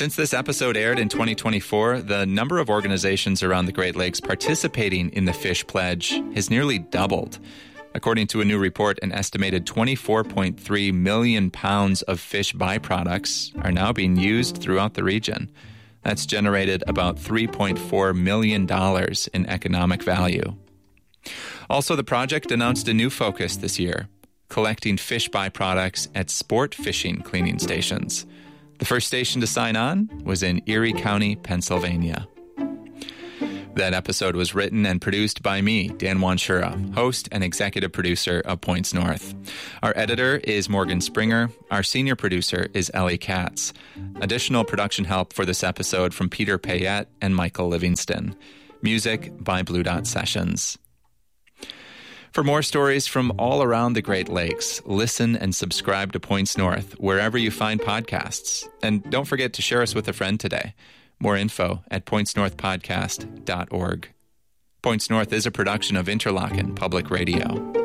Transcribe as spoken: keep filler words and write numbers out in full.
Since this episode aired in twenty twenty-four, the number of organizations around the Great Lakes participating in the Fish Pledge has nearly doubled. According to a new report, an estimated twenty-four point three million pounds of fish byproducts are now being used throughout the region. That's generated about three point four million dollars in economic value. Also, the project announced a new focus this year, collecting fish byproducts at sport fishing cleaning stations. The first station to sign on was in Erie County, Pennsylvania. That episode was written and produced by me, Dan Wanshura, host and executive producer of Points North. Our editor is Morgan Springer. Our senior producer is Ellie Katz. Additional production help for this episode from Peter Payette and Michael Livingston. Music by Blue Dot Sessions. For more stories from all around the Great Lakes, listen and subscribe to Points North wherever you find podcasts. And don't forget to share us with a friend today. More info at points north podcast dot org. Points North is a production of Interlochen Public Radio.